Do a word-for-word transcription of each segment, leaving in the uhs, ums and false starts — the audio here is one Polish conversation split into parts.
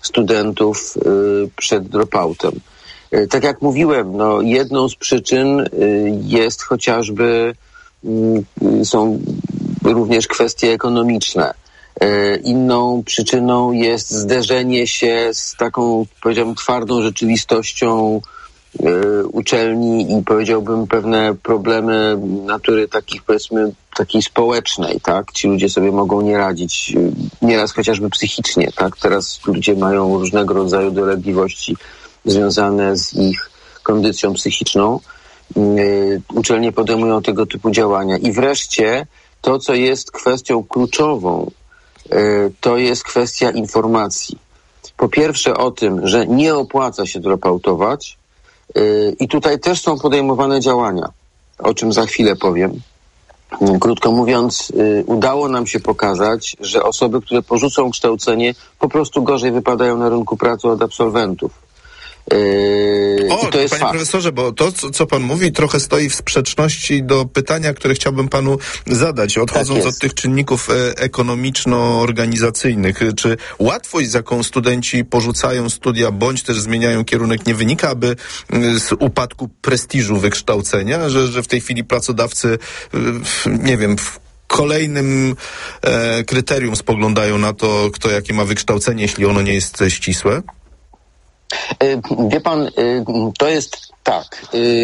studentów przed dropoutem. Tak jak mówiłem, no, jedną z przyczyn jest chociażby, są również kwestie ekonomiczne. Inną przyczyną jest zderzenie się z taką, powiedziałbym, twardą rzeczywistością uczelni i powiedziałbym pewne problemy natury takich, powiedzmy, takiej społecznej, tak? Ci ludzie sobie mogą nie radzić, nieraz chociażby psychicznie, tak? Teraz ludzie mają różnego rodzaju dolegliwości związane z ich kondycją psychiczną. Uczelnie podejmują tego typu działania. I wreszcie to, co jest kwestią kluczową, to jest kwestia informacji. Po pierwsze o tym, że nie opłaca się dropoutować i tutaj też są podejmowane działania, o czym za chwilę powiem. Krótko mówiąc, udało nam się pokazać, że osoby, które porzucą kształcenie, po prostu gorzej wypadają na rynku pracy od absolwentów. Yy, o, i to jest panie fakt. profesorze, bo to, co, co pan mówi, trochę stoi w sprzeczności do pytania, które chciałbym panu zadać, odchodząc tak od tych czynników ekonomiczno-organizacyjnych. Czy łatwość, z jaką studenci porzucają studia, bądź też zmieniają kierunek, nie wynika aby z upadku prestiżu wykształcenia, że, że w tej chwili pracodawcy, nie wiem, w kolejnym e, kryterium spoglądają na to, kto jakie ma wykształcenie, jeśli ono nie jest ścisłe? Wie pan, to jest tak.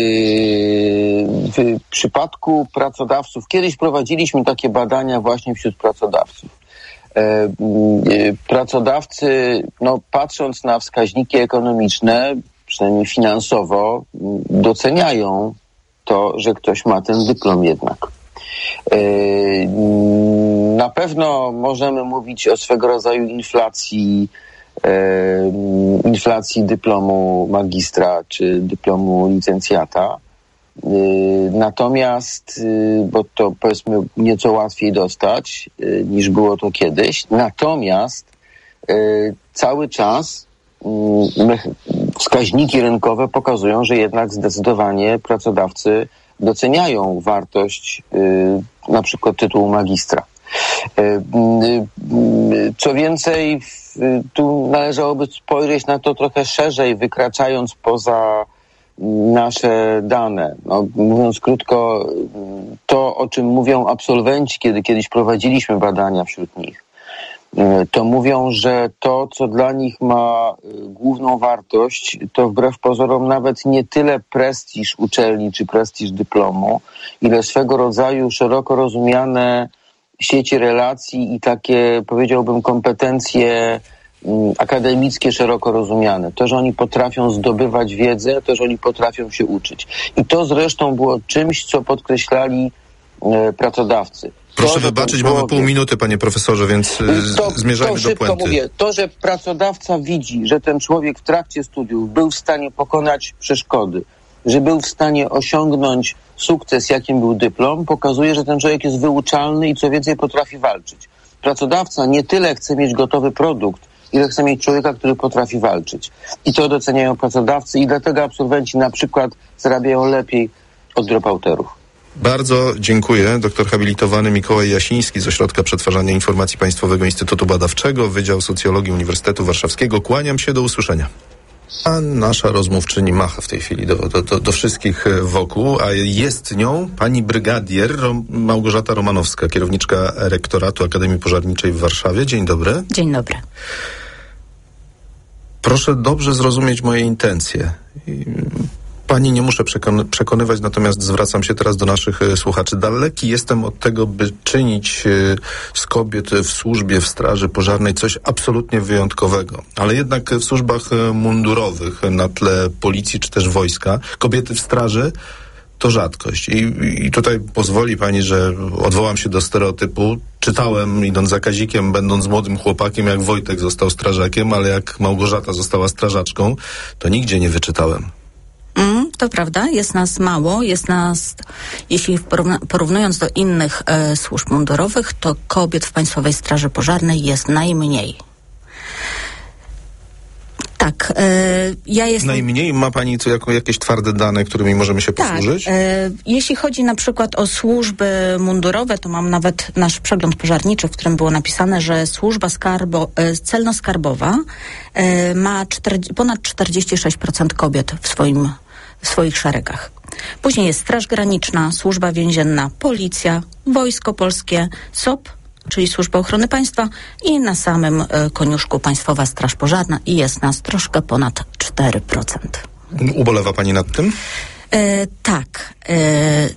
W przypadku pracodawców, kiedyś prowadziliśmy takie badania właśnie wśród pracodawców. Pracodawcy, no, patrząc na wskaźniki ekonomiczne, przynajmniej finansowo, doceniają to, że ktoś ma ten dyplom jednak. Na pewno możemy mówić o swego rodzaju inflacji inflacji dyplomu magistra czy dyplomu licencjata. Natomiast, bo to powiedzmy nieco łatwiej dostać niż było to kiedyś, natomiast cały czas wskaźniki rynkowe pokazują, że jednak zdecydowanie pracodawcy doceniają wartość na przykład tytułu magistra. Co więcej, tu należałoby spojrzeć na to trochę szerzej, wykraczając poza nasze dane. No, mówiąc krótko, to, o czym mówią absolwenci, kiedy kiedyś prowadziliśmy badania wśród nich, to mówią, że to, co dla nich ma główną wartość, to wbrew pozorom nawet nie tyle prestiż uczelni czy prestiż dyplomu, ile swego rodzaju szeroko rozumiane sieci relacji i takie, powiedziałbym, kompetencje akademickie szeroko rozumiane. To, że oni potrafią zdobywać wiedzę, to, że oni potrafią się uczyć. I to zresztą było czymś, co podkreślali e, pracodawcy. Proszę to, wybaczyć, człowiek... mamy pół minuty, panie profesorze, więc to, zmierzajmy to do puenty. Mówię, to, że pracodawca widzi, że ten człowiek w trakcie studiów był w stanie pokonać przeszkody, że był w stanie osiągnąć sukces, jakim był dyplom, pokazuje, że ten człowiek jest wyuczalny i co więcej potrafi walczyć. Pracodawca nie tyle chce mieć gotowy produkt, ile chce mieć człowieka, który potrafi walczyć. I to doceniają pracodawcy i dlatego absolwenci na przykład zarabiają lepiej od dropouterów. Bardzo dziękuję. Doktor habilitowany Mikołaj Jasiński z Ośrodka Przetwarzania Informacji Państwowego Instytutu Badawczego, Wydział Socjologii Uniwersytetu Warszawskiego. Kłaniam się, do usłyszenia. A nasza rozmówczyni macha w tej chwili do, do, do, do wszystkich wokół, a jest nią pani brygadier Rom, Małgorzata Romanowska, kierowniczka rektoratu Akademii Pożarniczej w Warszawie. Dzień dobry. Dzień dobry. Proszę dobrze zrozumieć moje intencje. Pani nie muszę przekony- przekonywać, natomiast zwracam się teraz do naszych e, słuchaczy. Daleki jestem od tego, by czynić e, z kobiet w służbie, w straży pożarnej coś absolutnie wyjątkowego. Ale jednak w służbach e, mundurowych, na tle policji czy też wojska, kobiety w straży to rzadkość. I, I tutaj pozwoli pani, że odwołam się do stereotypu. Czytałem, idąc za Kazikiem, będąc młodym chłopakiem, jak Wojtek został strażakiem, ale jak Małgorzata została strażaczką, to nigdzie nie wyczytałem. Mm, to prawda, jest nas mało, jest nas, jeśli porówna, porównując do innych e, służb mundurowych, to kobiet w Państwowej Straży Pożarnej jest najmniej. Tak, e, ja jestem... Najmniej ma pani co, jako jakieś twarde dane, którymi możemy się tak, posłużyć? E, jeśli chodzi na przykład o służby mundurowe, to mam nawet nasz przegląd pożarniczy, w którym było napisane, że służba skarbo, e, celno-skarbowa e, ma czterdzieści, ponad czterdzieści sześć procent kobiet w swoim, w swoich szeregach. Później jest Straż Graniczna, Służba Więzienna, Policja, Wojsko Polskie, S O P, czyli Służba Ochrony Państwa i na samym e, koniuszku Państwowa Straż Pożarna i jest nas troszkę ponad cztery procent. Ubolewa pani nad tym? E, tak. E,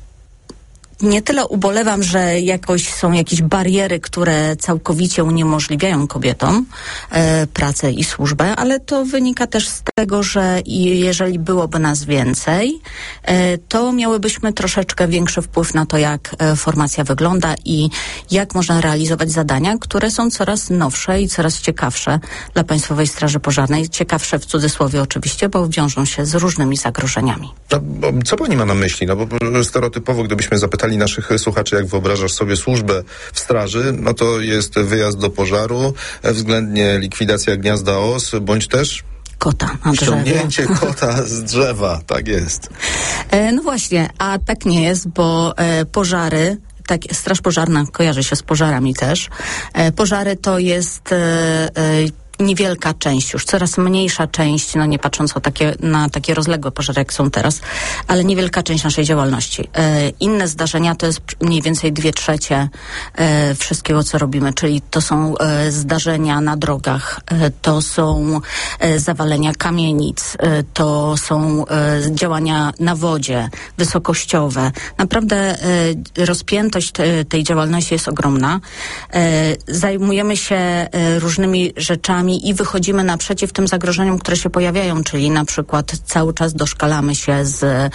nie tyle ubolewam, że jakoś są jakieś bariery, które całkowicie uniemożliwiają kobietom e, pracę i służbę, ale to wynika też z tego, że jeżeli byłoby nas więcej, e, to miałybyśmy troszeczkę większy wpływ na to, jak e, formacja wygląda i jak można realizować zadania, które są coraz nowsze i coraz ciekawsze dla Państwowej Straży Pożarnej. Ciekawsze w cudzysłowie oczywiście, bo wiążą się z różnymi zagrożeniami. No, co pani ma na myśli? No bo stereotypowo, gdybyśmy zapytali naszych słuchaczy, jak wyobrażasz sobie służbę w straży, no to jest wyjazd do pożaru, względnie likwidacja gniazda os, bądź też kota na drzewie. Ściągnięcie kota z drzewa, tak jest. E, no właśnie, a tak nie jest, bo e, pożary, tak, Straż Pożarna kojarzy się z pożarami też. E, pożary to jest e, e, niewielka część, już coraz mniejsza część, no nie patrząc o takie, na takie rozległe pożary, jak są teraz, ale niewielka część naszej działalności. E, inne zdarzenia to jest mniej więcej dwie trzecie e, wszystkiego, co robimy, czyli to są e, zdarzenia na drogach, e, to są e, zawalenia kamienic, e, to są e, działania na wodzie, wysokościowe. Naprawdę e, rozpiętość te, tej działalności jest ogromna. E, zajmujemy się e, różnymi rzeczami i wychodzimy naprzeciw tym zagrożeniom, które się pojawiają, czyli na przykład cały czas doszkalamy się z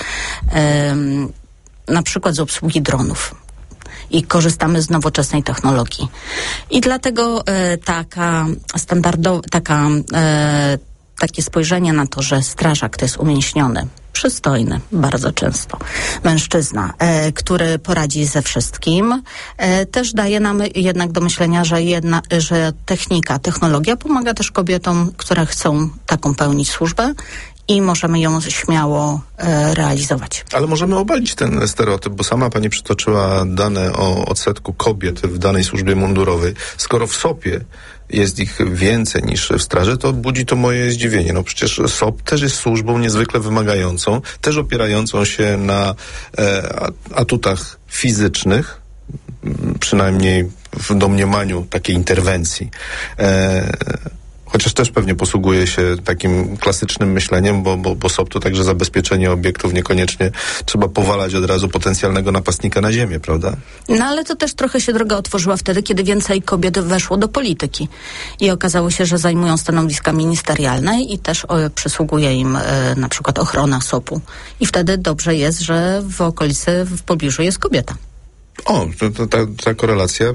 um, na przykład z obsługi dronów i korzystamy z nowoczesnej technologii. I dlatego e, taka standardowa, taka e, takie spojrzenie na to, że strażak to jest umięśniony, przystojny, bardzo często mężczyzna, e, który poradzi ze wszystkim, e, też daje nam jednak do myślenia, że, jedna, że technika, technologia pomaga też kobietom, które chcą taką pełnić służbę i możemy ją śmiało e, realizować. Ale możemy obalić ten stereotyp, bo sama pani przytoczyła dane o odsetku kobiet w danej służbie mundurowej. Skoro w S O P-ie jest ich więcej niż w straży, to budzi to moje zdziwienie. No przecież S O P też jest służbą niezwykle wymagającą, też opierającą się na e, atutach fizycznych, przynajmniej w domniemaniu takiej interwencji. E, Chociaż też pewnie posługuje się takim klasycznym myśleniem, bo, bo, bo S O P to także zabezpieczenie obiektów, niekoniecznie trzeba powalać od razu potencjalnego napastnika na ziemię, prawda? No ale to też trochę się droga otworzyła wtedy, kiedy więcej kobiet weszło do polityki i okazało się, że zajmują stanowiska ministerialne i też o, przysługuje im e, na przykład ochrona S O P-u. I wtedy dobrze jest, że w okolicy, w pobliżu jest kobieta. O, to, to, ta, ta korelacja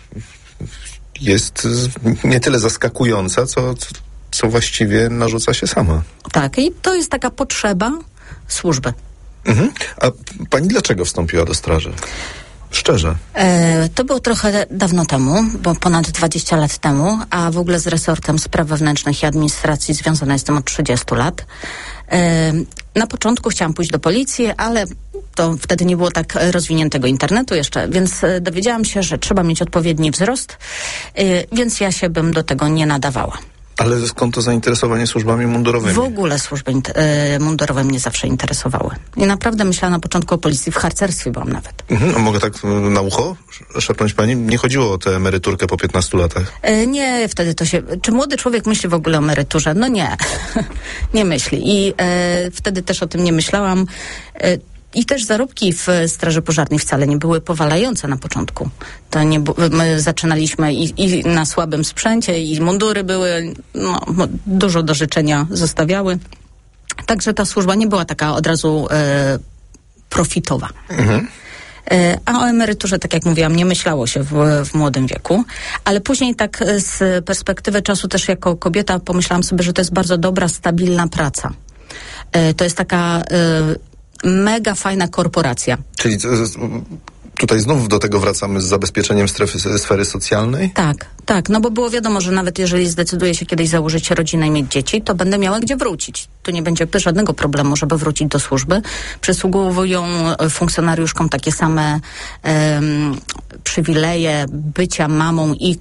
jest nie tyle zaskakująca, co, co właściwie narzuca się sama. Tak, i to jest taka potrzeba służby. Mhm. A pani dlaczego wstąpiła do straży? Szczerze. E, to było trochę dawno temu, bo ponad dwadzieścia lat temu, a w ogóle z resortem spraw wewnętrznych i administracji związana jestem od trzydziestu lat. E, na początku chciałam pójść do policji, ale to wtedy nie było tak rozwiniętego internetu jeszcze, więc e, dowiedziałam się, że trzeba mieć odpowiedni wzrost, e, więc ja się bym do tego nie nadawała. Ale skąd to zainteresowanie służbami mundurowymi? W ogóle służby y, mundurowe mnie zawsze interesowały. I naprawdę myślałam na początku o policji, w harcerstwie byłam nawet. Mhm, a mogę tak na ucho szepnąć pani? Nie chodziło o tę emeryturkę po piętnastu latach. Y, nie, wtedy to się... Czy młody człowiek myśli w ogóle o emeryturze? No nie. nie myśli. I y, wtedy też o tym nie myślałam. Y, I też zarobki w Straży Pożarnej wcale nie były powalające na początku. To nie bu- my zaczynaliśmy i, i na słabym sprzęcie, i mundury były, no, dużo do życzenia zostawiały. Także ta służba nie była taka od razu e, profitowa. Mhm. E, a o emeryturze, tak jak mówiłam, nie myślało się w, w młodym wieku. Ale później tak z perspektywy czasu też jako kobieta pomyślałam sobie, że to jest bardzo dobra, stabilna praca. E, to jest taka... E, mega fajna korporacja. Czyli tutaj znów do tego wracamy z zabezpieczeniem strefy, sfery socjalnej? Tak, tak, no bo było wiadomo, że nawet jeżeli zdecyduję się kiedyś założyć rodzinę i mieć dzieci, to będę miała gdzie wrócić. Tu nie będzie żadnego problemu, żeby wrócić do służby. Przysługują funkcjonariuszkom takie same um, przywileje bycia mamą i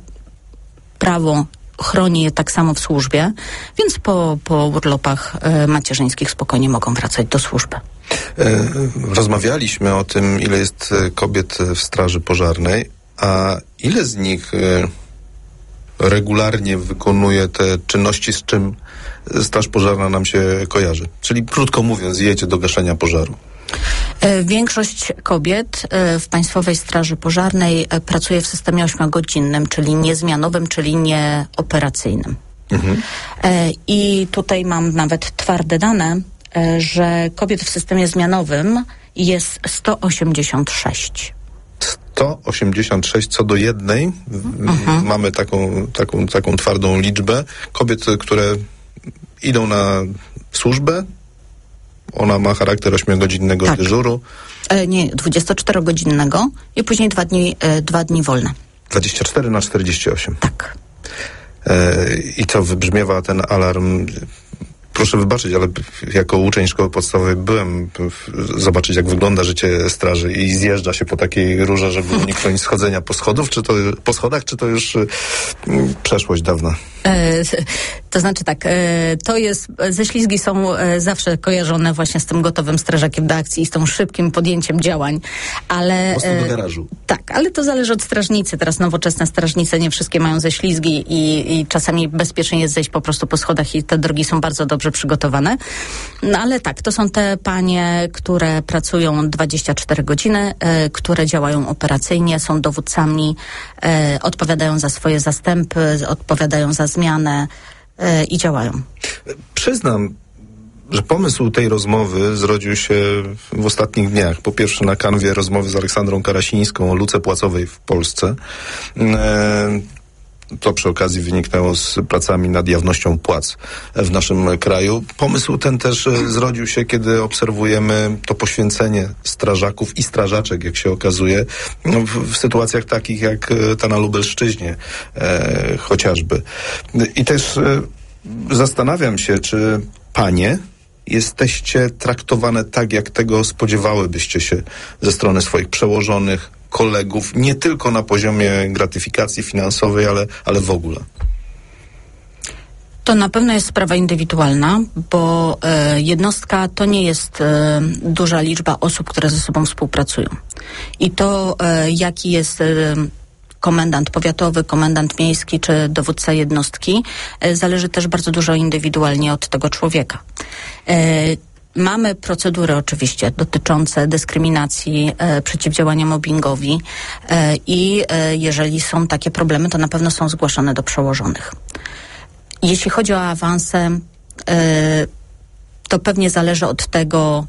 prawo chroni je tak samo w służbie, więc po, po urlopach e, macierzyńskich spokojnie mogą wracać do służby. E, rozmawialiśmy o tym, ile jest kobiet w straży pożarnej, a ile z nich e, regularnie wykonuje te czynności, z czym straż pożarna nam się kojarzy? Czyli krótko mówiąc, jedzie do gaszenia pożaru. Większość kobiet w Państwowej Straży Pożarnej pracuje w systemie ośmiogodzinnym, czyli niezmianowym, czyli nieoperacyjnym. Mhm. I tutaj mam nawet twarde dane, że kobiet w systemie zmianowym jest sto osiemdziesiąt sześć. sto osiemdziesiąt sześć co do jednej. Mhm. Mamy taką, taką, taką twardą liczbę kobiet, które idą na służbę. Ona ma charakter ośmiogodzinnego tak. dyżuru. E, nie, dwudziestoczterogodzinnego i później dwa dni, e, dwa dni wolne. dwadzieścia cztery na czterdzieści osiem. Tak. E, I co, wybrzmiewa ten alarm? Proszę wybaczyć, ale jako uczeń szkoły podstawowej byłem zobaczyć, jak wygląda życie straży i zjeżdża się po takiej rurze, żeby uniknąć schodzenia po schodów, czy to po schodach, czy to już y, przeszłość dawna? E, to znaczy tak, e, to jest, ześlizgi są e, zawsze kojarzone właśnie z tym gotowym strażakiem do akcji i z tą szybkim podjęciem działań, ale... Po prostu do garażu. E, tak, ale to zależy od strażnicy. Teraz nowoczesne strażnice nie wszystkie mają ześlizgi i, i czasami bezpiecznie jest zejść po prostu po schodach i te drogi są bardzo dobrze przygotowane. No ale tak, to są te panie, które pracują dwadzieścia cztery godziny, e, które działają operacyjnie, są dowódcami, e, odpowiadają za swoje zastępy, odpowiadają za zmianę e, i działają. Przyznam, że pomysł tej rozmowy zrodził się w ostatnich dniach. Po pierwsze na kanwie rozmowy z Aleksandrą Karasińską o luce płacowej w Polsce. E, To przy okazji wyniknęło z pracami nad jawnością płac w naszym kraju. Pomysł ten też zrodził się, kiedy obserwujemy to poświęcenie strażaków i strażaczek, jak się okazuje, w, w sytuacjach takich jak ta na Lubelszczyźnie e, chociażby. I też e, zastanawiam się, czy panie jesteście traktowane tak, jak tego spodziewałybyście się ze strony swoich przełożonych, kolegów, nie tylko na poziomie gratyfikacji finansowej, ale, ale w ogóle? To na pewno jest sprawa indywidualna, bo e, jednostka to nie jest e, duża liczba osób, które ze sobą współpracują. I to, e, jaki jest e, komendant powiatowy, komendant miejski czy dowódca jednostki, e, zależy też bardzo dużo indywidualnie od tego człowieka. E, Mamy procedury oczywiście dotyczące dyskryminacji, e, przeciwdziałania mobbingowi e, i e, jeżeli są takie problemy, to na pewno są zgłaszane do przełożonych. Jeśli chodzi o awanse, e, to pewnie zależy od tego,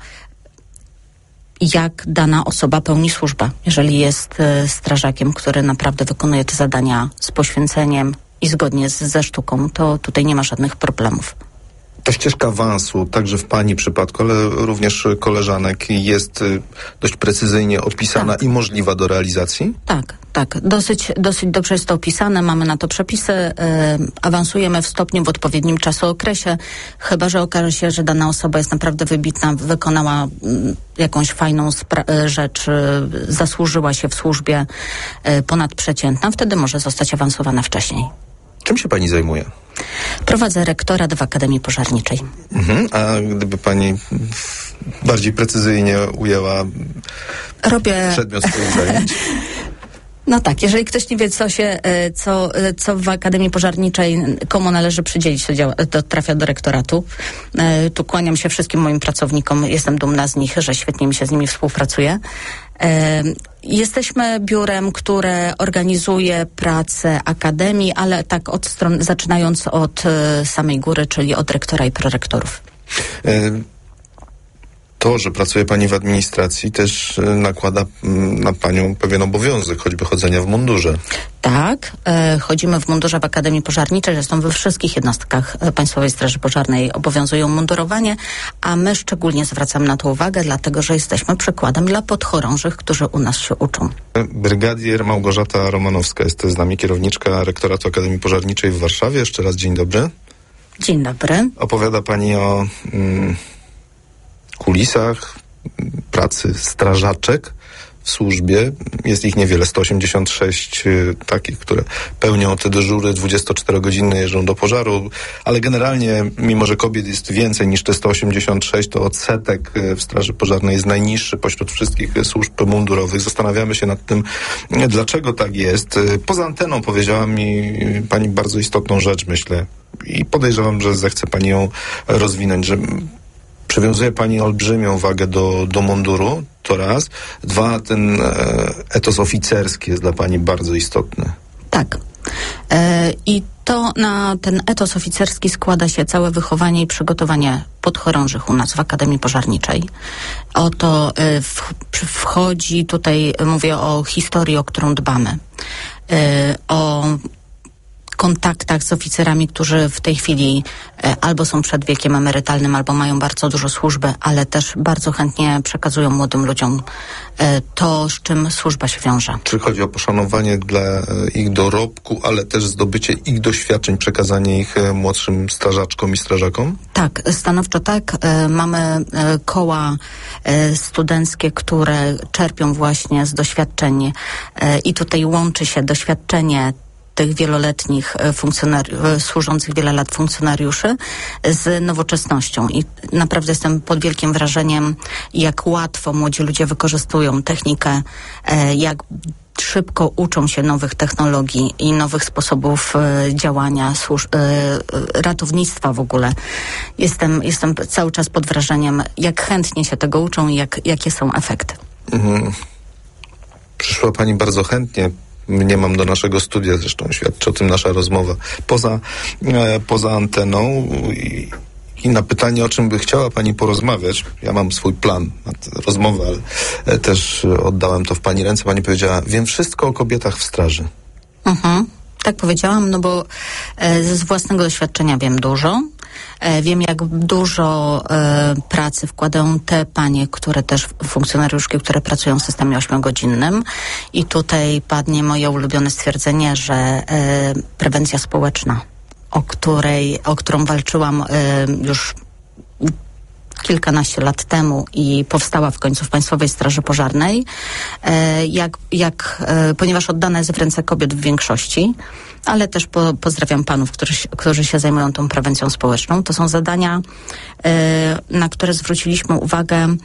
jak dana osoba pełni służbę. Jeżeli jest e, strażakiem, który naprawdę wykonuje te zadania z poświęceniem i zgodnie z, ze sztuką, to tutaj nie ma żadnych problemów. Ta ścieżka awansu, także w pani przypadku, ale również koleżanek, jest dość precyzyjnie opisana tak. i możliwa do realizacji? Tak, tak. Dosyć, dosyć dobrze jest to opisane. Mamy na to przepisy. Yy, awansujemy w stopniu w odpowiednim czasookresie. Chyba że okaże się, że dana osoba jest naprawdę wybitna, wykonała yy, jakąś fajną spra- yy, rzecz, yy, zasłużyła się w służbie yy, ponadprzeciętna, wtedy może zostać awansowana wcześniej. Czym się pani zajmuje? Prowadzę rektorat w Akademii Pożarniczej. Mhm, a gdyby pani bardziej precyzyjnie ujęła Robię... przedmiot swoich zajęć? No tak, jeżeli ktoś nie wie, co się, co, co w Akademii Pożarniczej, komu należy przydzielić, to, działa, to trafia do rektoratu. Tu kłaniam się wszystkim moim pracownikom, jestem dumna z nich, że świetnie mi się z nimi współpracuje. Jesteśmy biurem, które organizuje pracę Akademii, ale tak od stron, zaczynając od samej góry, czyli od rektora i prorektorów. To, że pracuje pani w administracji, też nakłada na panią pewien obowiązek, choćby chodzenia w mundurze. Tak, e, chodzimy w mundurze w Akademii Pożarniczej, zresztą we wszystkich jednostkach Państwowej Straży Pożarnej obowiązują mundurowanie, a my szczególnie zwracamy na to uwagę, dlatego że jesteśmy przykładem dla podchorążych, którzy u nas się uczą. Brygadier Małgorzata Romanowska jest z nami, kierowniczka Rektoratu Akademii Pożarniczej w Warszawie. Jeszcze raz dzień dobry. Dzień dobry. Opowiada pani o mm, kulisach pracy strażaczek w służbie. Jest ich niewiele, sto osiemdziesiąt sześć y, takich, które pełnią te dyżury dwudziestoczterogodzinne, jeżdżą do pożaru, ale generalnie, mimo że kobiet jest więcej niż te sto osiemdziesiąt sześć, to odsetek w Straży Pożarnej jest najniższy pośród wszystkich służb mundurowych. Zastanawiamy się nad tym, dlaczego tak jest. Poza anteną powiedziała mi pani bardzo istotną rzecz, myślę, i podejrzewam, że zechce pani ją rozwinąć, że przywiązuje pani olbrzymią wagę do, do munduru, to raz. Dwa, ten e, etos oficerski jest dla pani bardzo istotny. Tak. E, I to na ten etos oficerski składa się całe wychowanie i przygotowanie podchorążych u nas w Akademii Pożarniczej. Oto e, w, wchodzi tutaj, mówię o historii, o którą dbamy. E, o kontaktach z oficerami, którzy w tej chwili e, albo są przed wiekiem emerytalnym, albo mają bardzo dużo służby, ale też bardzo chętnie przekazują młodym ludziom e, to, z czym służba się wiąże. Czy chodzi o poszanowanie dla e, ich dorobku, ale też zdobycie ich doświadczeń, przekazanie ich e, młodszym strażaczkom i strażakom? Tak, stanowczo tak. E, mamy e, koła e, studenckie, które czerpią właśnie z doświadczeń e, i tutaj łączy się doświadczenie tych wieloletnich funkcjonari- służących wiele lat funkcjonariuszy z nowoczesnością. I naprawdę jestem pod wielkim wrażeniem, jak łatwo młodzi ludzie wykorzystują technikę, jak szybko uczą się nowych technologii i nowych sposobów działania, służ- ratownictwa w ogóle. Jestem, jestem cały czas pod wrażeniem, jak chętnie się tego uczą i jak, jakie są efekty. Mhm. Przyszła pani bardzo chętnie. Nie mam do naszego studia, zresztą świadczy o tym nasza rozmowa poza, e, poza anteną i, i na pytanie, o czym by chciała pani porozmawiać, ja mam swój plan na tę rozmowę, ale e, też oddałem to w pani ręce. Pani powiedziała, wiem wszystko o kobietach w straży. Mhm. Tak powiedziałam, no bo e, z własnego doświadczenia wiem dużo. E, wiem, jak dużo e, pracy wkładają te panie, które też, funkcjonariuszki, które pracują w systemie ośmiogodzinnym. I tutaj padnie moje ulubione stwierdzenie, że e, prewencja społeczna, o której, o którą walczyłam e, już kilkanaście lat temu i powstała w końcu w Państwowej Straży Pożarnej, e, jak, jak, e, ponieważ oddana jest w ręce kobiet w większości, ale też po, pozdrawiam panów, którzy, którzy się zajmują tą prewencją społeczną. To są zadania, e, na które zwróciliśmy uwagę,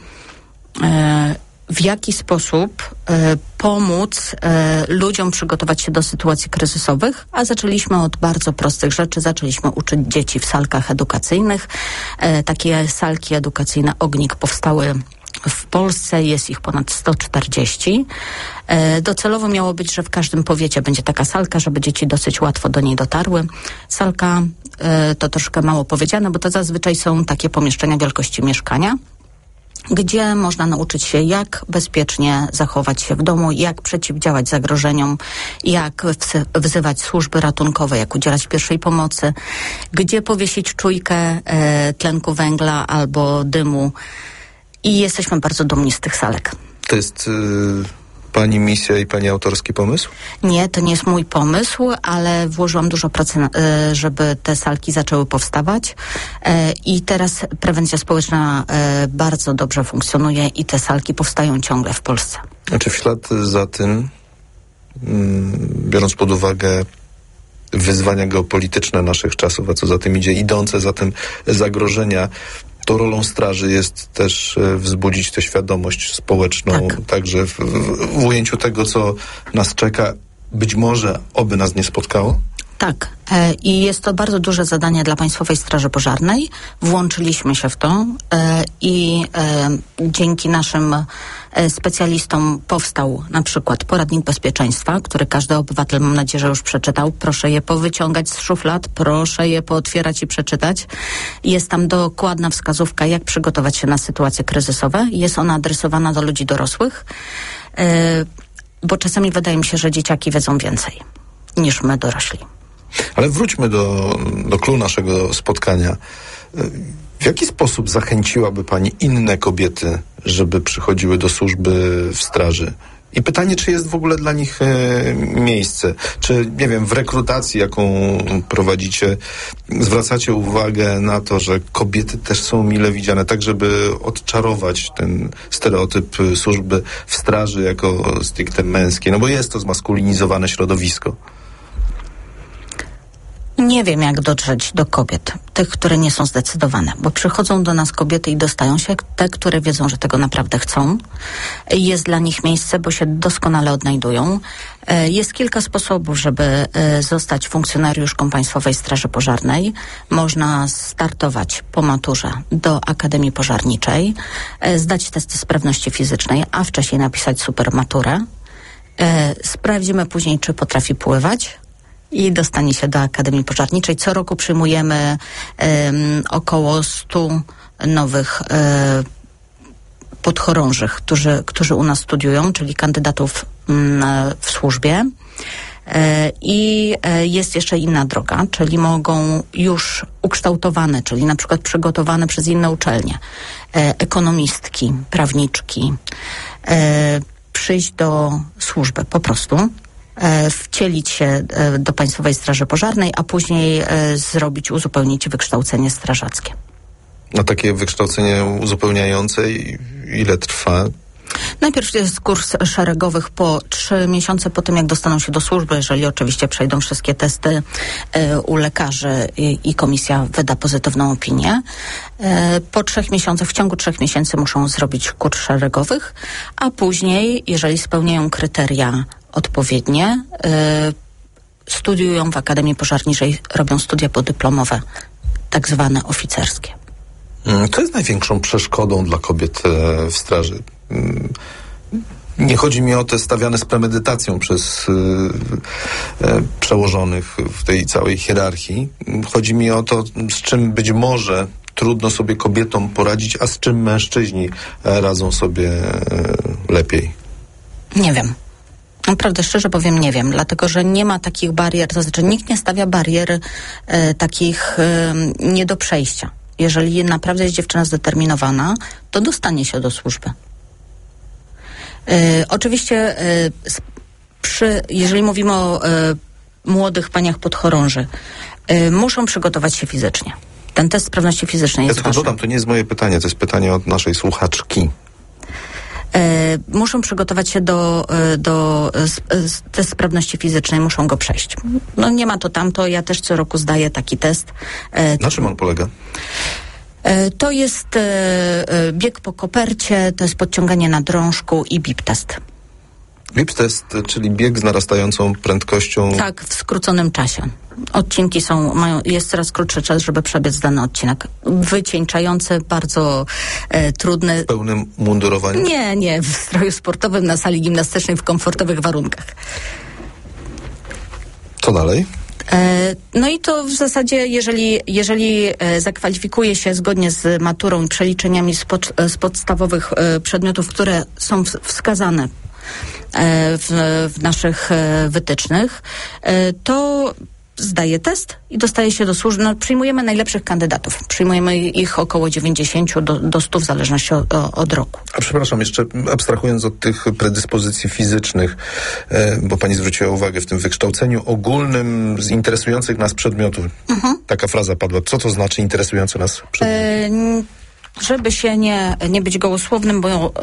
e, w jaki sposób e, pomóc e, ludziom przygotować się do sytuacji kryzysowych, a zaczęliśmy od bardzo prostych rzeczy. Zaczęliśmy uczyć dzieci w salkach edukacyjnych. E, takie salki edukacyjne Ognik powstały w Polsce, jest ich ponad sto czterdzieści. E, docelowo miało być, że w każdym powiecie będzie taka salka, żeby dzieci dosyć łatwo do niej dotarły. Salka e, to troszkę mało powiedziane, bo to zazwyczaj są takie pomieszczenia wielkości mieszkania, gdzie można nauczyć się, jak bezpiecznie zachować się w domu, jak przeciwdziałać zagrożeniom, jak wzywać służby ratunkowe, jak udzielać pierwszej pomocy, gdzie powiesić czujkę e, tlenku węgla albo dymu. I jesteśmy bardzo dumni z tych salek. To jest y, pani misja i pani autorski pomysł? Nie, to nie jest mój pomysł, ale włożyłam dużo pracy, na, y, żeby te salki zaczęły powstawać. Y, I teraz prewencja społeczna y, bardzo dobrze funkcjonuje i te salki powstają ciągle w Polsce. Znaczy w ślad za tym, mm, biorąc pod uwagę wyzwania geopolityczne naszych czasów, a co za tym idzie, idące za tym zagrożenia, to rolą straży jest też e, wzbudzić tę świadomość społeczną, tak. Także w, w, w ujęciu tego, co nas czeka, być może oby nas nie spotkało? Tak. E, I jest to bardzo duże zadanie dla Państwowej Straży Pożarnej. Włączyliśmy się w to e, i e, dzięki naszym e, specjalistom powstał na przykład poradnik bezpieczeństwa, który każdy obywatel, mam nadzieję, że już przeczytał. Proszę je powyciągać z szuflad, proszę je pootwierać i przeczytać. Jest tam dokładna wskazówka, jak przygotować się na sytuacje kryzysowe. Jest ona adresowana do ludzi dorosłych, e, bo czasami wydaje mi się, że dzieciaki wiedzą więcej niż my dorośli. Ale wróćmy do, do clou naszego spotkania. W jaki sposób zachęciłaby pani inne kobiety, żeby przychodziły do służby w straży? I pytanie, czy jest w ogóle dla nich e, miejsce? Czy, nie wiem, w rekrutacji, jaką prowadzicie, zwracacie uwagę na to, że kobiety też są mile widziane, tak żeby odczarować ten stereotyp służby w straży jako stricte męskiej? No bo jest to zmaskulinizowane środowisko. Nie wiem, jak dotrzeć do kobiet, tych, które nie są zdecydowane, bo przychodzą do nas kobiety i dostają się te, które wiedzą, że tego naprawdę chcą. Jest dla nich miejsce, bo się doskonale odnajdują. Jest kilka sposobów, żeby zostać funkcjonariuszką Państwowej Straży Pożarnej. Można startować po maturze do Akademii Pożarniczej, zdać testy sprawności fizycznej, a wcześniej napisać supermaturę. Sprawdzimy później, czy potrafi pływać, i dostanie się do Akademii Pożarniczej. Co roku przyjmujemy um, około stu nowych um, podchorążych, którzy, którzy u nas studiują, czyli kandydatów um, w służbie. E, I e, jest jeszcze inna droga, czyli mogą już ukształtowane, czyli na przykład przygotowane przez inne uczelnie, e, ekonomistki, prawniczki, e, przyjść do służby po prostu, wcielić się do Państwowej Straży Pożarnej, a później zrobić, uzupełnić wykształcenie strażackie. A takie wykształcenie uzupełniające ile trwa? Najpierw jest kurs szeregowych po trzy miesiące po tym, jak dostaną się do służby, jeżeli oczywiście przejdą wszystkie testy e, u lekarzy i, i komisja wyda pozytywną opinię. E, po trzech miesiącach, w ciągu trzech miesięcy muszą zrobić kurs szeregowych, a później, jeżeli spełniają kryteria odpowiednie, e, studiują w Akademii Pożarniczej, robią studia podyplomowe, tak zwane oficerskie. Co jest największą przeszkodą dla kobiet w straży? Nie chodzi mi o te stawiane z premedytacją przez e, przełożonych w tej całej hierarchii. Chodzi mi o to, z czym być może trudno sobie kobietom poradzić, a z czym mężczyźni radzą sobie e, lepiej. Nie wiem. Naprawdę szczerze powiem, nie wiem, dlatego że nie ma takich barier, to znaczy nikt nie stawia barier e, takich e, nie do przejścia. Jeżeli naprawdę jest dziewczyna zdeterminowana, to dostanie się do służby. E, oczywiście, e, przy, jeżeli mówimy o e, młodych paniach podchorąży, e, muszą przygotować się fizycznie. Ten test sprawności fizycznej jest ważny. Ja tylko dodam, to nie jest moje pytanie, to jest pytanie od naszej słuchaczki. E, muszą przygotować się do, do testu sprawności fizycznej, muszą go przejść. No nie ma to tamto, ja też co roku zdaję taki test. E, Na czym on polega? E, to jest e, bieg po kopercie, to jest podciąganie na drążku i bip test. bip test, czyli bieg z narastającą prędkością. Tak, w skróconym czasie. Odcinki są, mają, jest coraz krótszy czas, żeby przebiec dany odcinek. Wycieńczający, bardzo e, trudny. W pełnym mundurowaniu? Nie, nie, w stroju sportowym, na sali gimnastycznej, w komfortowych warunkach. Co dalej? E, no i to w zasadzie, jeżeli, jeżeli e, zakwalifikuje się zgodnie z maturą i przeliczeniami z, pod, z podstawowych e, przedmiotów, które są w, wskazane e, w, w naszych e, wytycznych, e, to zdaje test i dostaje się do służby. No, przyjmujemy najlepszych kandydatów. Przyjmujemy ich około dziewięćdziesiąt do, do stu w zależności od, od roku. A przepraszam, jeszcze abstrahując od tych predyspozycji fizycznych, e, bo pani zwróciła uwagę w tym wykształceniu ogólnym z interesujących nas przedmiotów. Mhm. Taka fraza padła. Co to znaczy interesujące nas przedmioty? E, żeby się nie, nie być gołosłownym, bo e,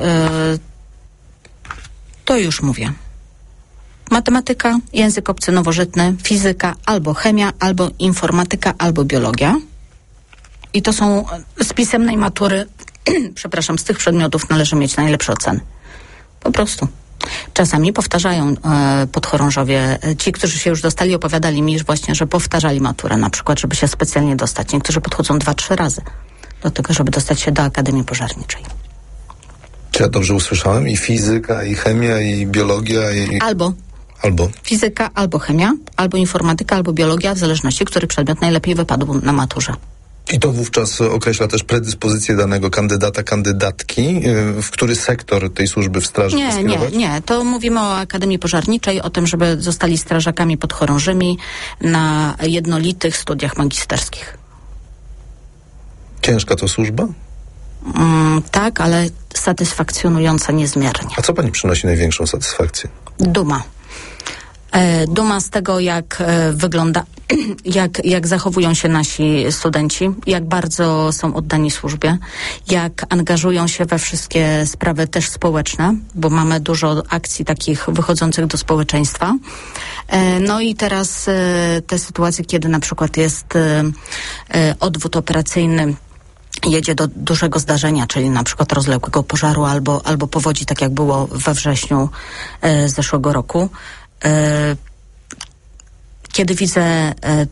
to już mówię. Matematyka, język obcy nowożytny, fizyka, albo chemia, albo informatyka, albo biologia. I to są z pisemnej matury, przepraszam, z tych przedmiotów należy mieć najlepsze oceny. Po prostu. Czasami powtarzają e, podchorążowie. Ci, którzy się już dostali, opowiadali mi właśnie, że powtarzali maturę na przykład, żeby się specjalnie dostać. Niektórzy podchodzą dwa, trzy razy do tego, żeby dostać się do Akademii Pożarniczej. Czy ja dobrze usłyszałem? I fizyka, i chemia, i biologia, i... Albo. Albo. Fizyka, albo chemia, albo informatyka, albo biologia, w zależności, który przedmiot najlepiej wypadł na maturze. I to wówczas określa też predyspozycję danego kandydata, kandydatki, w który sektor tej służby w straży Nie, nie, nie. To mówimy o Akademii Pożarniczej, o tym, żeby zostali strażakami podchorążymi na jednolitych studiach magisterskich. Ciężka to służba? Mm, tak, ale satysfakcjonująca niezmiernie. A co pani przynosi największą satysfakcję? Duma. E, duma z tego, jak e, wygląda, jak, jak zachowują się nasi studenci, jak bardzo są oddani służbie, jak angażują się we wszystkie sprawy też społeczne, bo mamy dużo akcji takich wychodzących do społeczeństwa. E, no i teraz e, te sytuacje, kiedy na przykład jest e, e, odwód operacyjny, jedzie do dużego zdarzenia, czyli na przykład rozległego pożaru albo, albo powodzi, tak jak było we wrześniu e, zeszłego roku. E, kiedy widzę, e,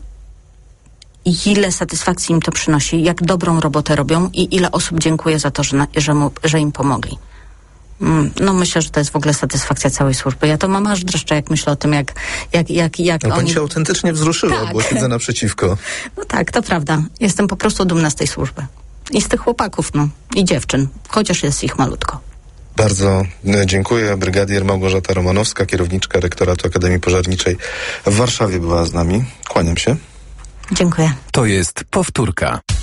ile satysfakcji im to przynosi, jak dobrą robotę robią i ile osób dziękuję za to, że, na, że, mu, że im pomogli. Mm, no myślę, że to jest w ogóle satysfakcja całej służby. Ja to mam aż dreszcze, jak myślę o tym, jak, jak, jak, jak no, oni... pani się autentycznie wzruszyła, tak. Bo siedzę naprzeciwko. No tak, to prawda. Jestem po prostu dumna z tej służby. I z tych chłopaków, no. I dziewczyn. Chociaż jest ich malutko. Bardzo dziękuję. Brygadier Małgorzata Romanowska, kierowniczka Rektoratu Akademii Pożarniczej w Warszawie była z nami. Kłaniam się. Dziękuję. To jest powtórka.